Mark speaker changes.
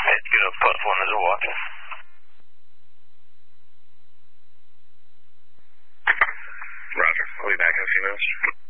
Speaker 1: Platform is walking.
Speaker 2: Roger. I'll be back in a few minutes.